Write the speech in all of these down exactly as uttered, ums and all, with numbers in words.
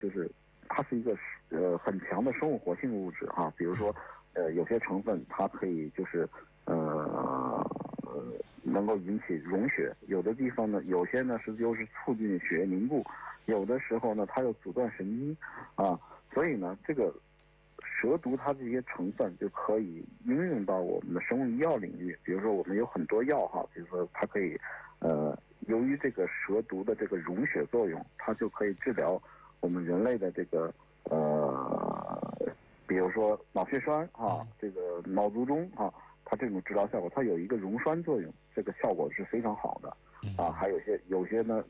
就是它是一个呃很强的生物活性物质啊，比如说呃有些成分它可以就是呃能够引起溶血，有的地方呢有些呢是又是促进血液凝固，有的时候呢它又阻断神经啊，所以呢这个蛇毒它这些成分就可以应用到我们的生物医药领域，比如说我们有很多药哈，比如说它可以呃由于这个蛇毒的这个溶血作用，它就可以治疗我们人类的这个呃，比如说脑血栓啊，这个脑卒中啊，它这种治疗效果，它有一个溶栓作用，这个效果是非常好的啊。还有些有些呢，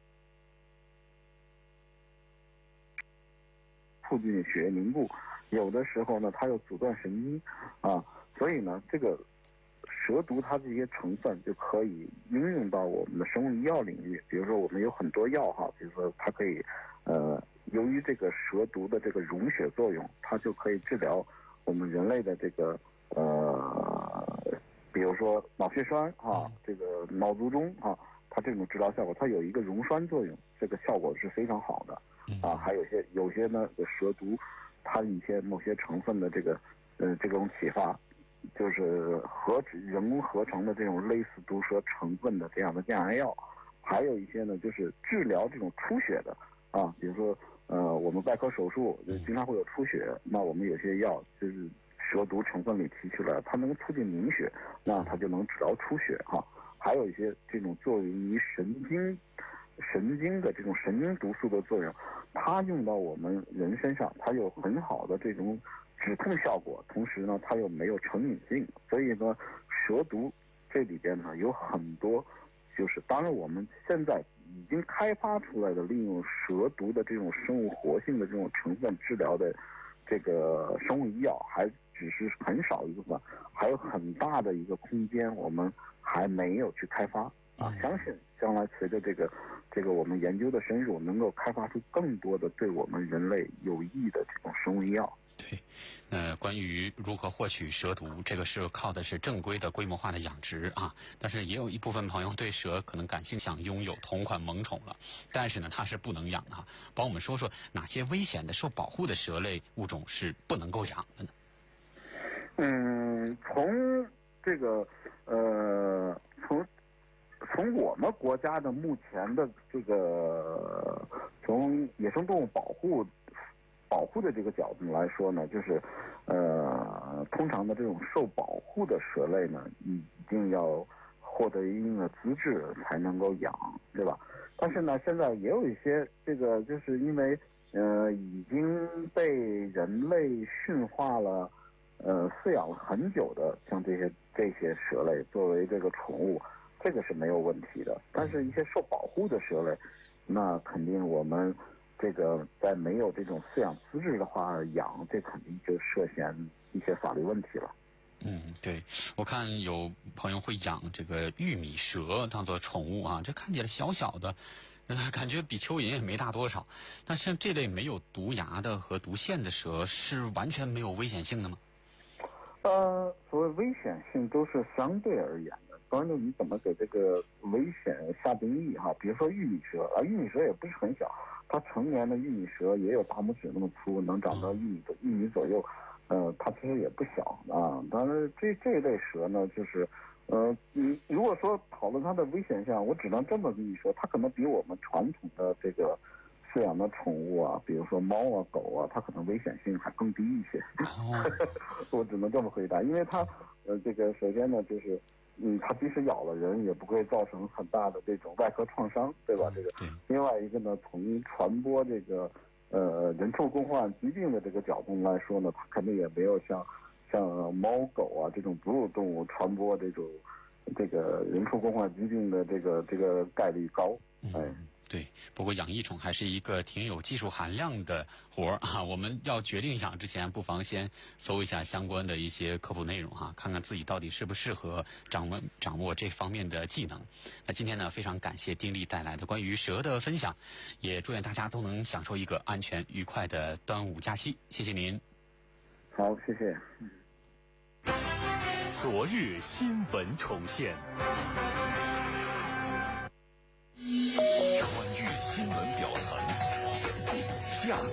促进血液凝固，有的时候呢，它又阻断神经啊，所以呢，这个蛇毒它这些成分就可以应用到我们的生物医药领域，比如说我们有很多药哈，比如说它可以呃，由于这个蛇毒的这个溶血作用，它就可以治疗我们人类的这个呃，比如说脑血栓啊，这个脑卒中啊，它这种治疗效果，它有一个溶栓作用，这个效果是非常好的啊。还有些有些呢蛇毒，它一些某些成分的这个呃这种启发。就是合人工合成的这种类似毒蛇成分的这样的降压药，还有一些呢就是治疗这种出血的啊，比如说呃我们外科手术经常会有出血，那我们有些药就是蛇毒成分里提取了，它能促进凝血，那它就能治疗出血哈、啊。还有一些这种作用于神经神经的这种神经毒素的作用，它用到我们人身上，它有很好的这种止痛效果，同时呢，它又没有成瘾性，所以呢，蛇毒这里边呢有很多，就是当然我们现在已经开发出来的利用蛇毒的这种生物活性的这种成分治疗的这个生物医药，还只是很少一部分，还有很大的一个空间，我们还没有去开发啊。相信将来随着这个这个我们研究的深入，能够开发出更多的对我们人类有益的这种生物医药。 对，那关于如何获取蛇毒，这个是靠的是正规的规模化的养殖啊。但是也有一部分朋友对蛇可能感兴趣，想拥有同款萌宠了，但是呢，它是不能养的哈。帮我们说说哪些危险的、受保护的蛇类物种是不能够养的呢？ 嗯，从这个呃，从从我们国家的目前的这个从野生动物保护。保护的这个角度来说呢，就是呃，通常的这种受保护的蛇类呢，一定要获得一定的资质才能够养，对吧？但是呢，现在也有一些这个，就是因为呃已经被人类驯化了，呃饲养了很久的，像这些这些蛇类作为这个宠物，这个是没有问题的。但是一些受保护的蛇类，那肯定我们。这个在没有这种饲养资质的话养，这肯定就涉嫌一些法律问题了。 嗯，对，我看有朋友会养这个玉米蛇当做宠物啊，这看起来小小的，呃，感觉比蚯蚓也没大多少。但像这类没有毒牙的和毒腺的蛇，是完全没有危险性的吗？ 呃，所谓危险性都是相对而言的，关键你怎么给这个危险下定义哈？比如说玉米蛇啊，玉米蛇也不是很小。它成年的玉米蛇也有大拇指那么粗，能长到一米多一米左右，呃，它其实也不小啊。当然，这这一类蛇呢，就是，呃，你如果说讨论它的危险性，我只能这么跟你说，它可能比我们传统的这个饲养的宠物啊，比如说猫啊、狗啊，它可能危险性还更低一些。我只能这么回答，因为它，呃，这个首先呢，就是。嗯，它即使咬了人，也不会造成很大的这种外科创伤，对吧？这个，另外一个呢，从传播这个呃人畜共患疾病的这个角度来说呢，它肯定也没有像像猫狗啊这种哺乳动物传播这种这个人畜共患疾病的这个这个概率高。哎。 嗯对，不过养异宠还是一个挺有技术含量的活儿啊！我们要决定养之前，不妨先搜一下相关的一些科普内容哈、啊，看看自己到底适不适合掌握掌握这方面的技能。那今天呢，非常感谢丁力带来的关于蛇的分享，也祝愿大家都能享受一个安全愉快的端午假期。谢谢您。 好，谢谢。 昨日新闻重现。穿越新闻表层， 下。